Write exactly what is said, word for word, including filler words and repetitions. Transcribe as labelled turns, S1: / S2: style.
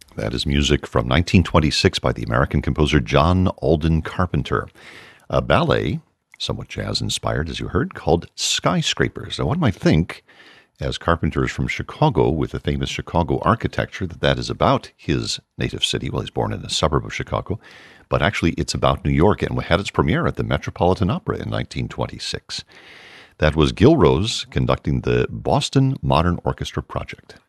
S1: That is music from nineteen twenty-six by the American composer John Alden Carpenter. A ballet, somewhat jazz-inspired, as you heard, called Skyscrapers. Now, one might think, as Carpenter is from Chicago, with the famous Chicago architecture, that that is about his native city. Well, he's born in a suburb of Chicago, but actually it's about New York, and had its premiere at the Metropolitan Opera in nineteen twenty-six. That was Gil Rose conducting the Boston Modern Orchestra Project.